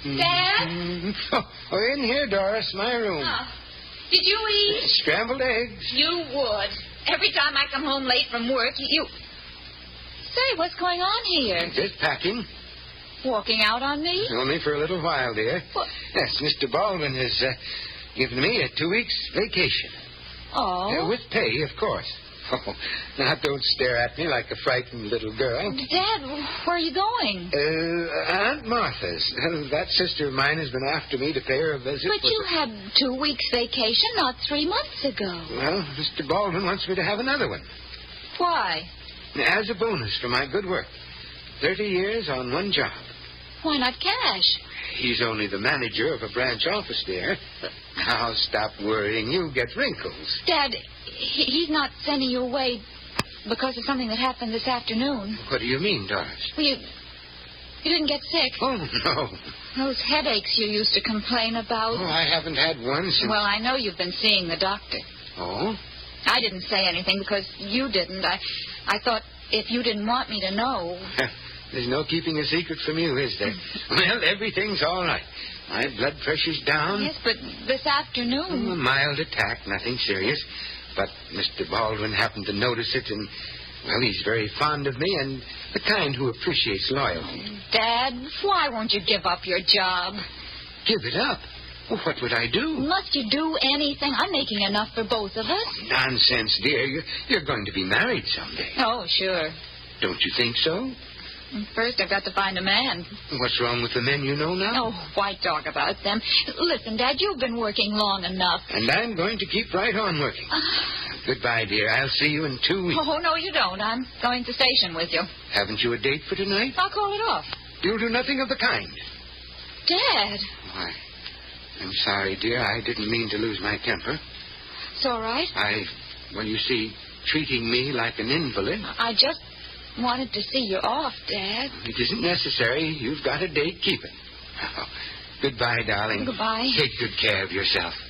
Dad? Oh, in here, Doris, my room. Oh. Did you eat? Scrambled eggs. You would. Every time I come home late from work, you... Say, what's going on here? Just packing. Walking out on me? Only for a little while, dear. What? Yes, Mr. Baldwin has given me a 2 weeks vacation. Oh. With pay, of course. Oh, now don't stare at me like a frightened little girl. Dad, where are you going? Aunt Martha's. That sister of mine has been after me to pay her a visit. But you had 2 weeks vacation not 3 months ago. Well, Mr. Baldwin wants me to have another one. Why? As a bonus for my good work. 30 years on one job. Why not cash? He's only the manager of a branch office, dear. Now stop worrying. You'll get wrinkles. Dad, he's not sending you away because of something that happened this afternoon. What do you mean, Doris? Well, you didn't get sick. Oh, no. Those headaches you used to complain about. Oh, I haven't had one since... Well, I know you've been seeing the doctor. Oh? I didn't say anything because you didn't. I thought if you didn't want me to know... There's no keeping a secret from you, is there? Well, everything's all right. My blood pressure's down. Yes, but this afternoon... A mild attack, nothing serious. But Mr. Baldwin happened to notice it, and, well, he's very fond of me and the kind who appreciates loyalty. Dad, why won't you give up your job? Give it up? Well, what would I do? Must you do anything? I'm making enough for both of us. Nonsense, dear. You're going to be married someday. Oh, sure. Don't you think so? First, I've got to find a man. What's wrong with the men you know now? Oh, why talk about them? Listen, Dad, you've been working long enough. And I'm going to keep right on working. Goodbye, dear. I'll see you in 2 weeks. Oh, no, you don't. I'm going to station with you. Haven't you a date for tonight? I'll call it off. You'll do nothing of the kind. Dad. Why, I'm sorry, dear. I didn't mean to lose my temper. It's all right. Well, you see, treating me like an invalid. I just wanted to see you off, Dad. It isn't necessary. You've got a date. Keep it. Oh, goodbye, darling. Goodbye. Take good care of yourself.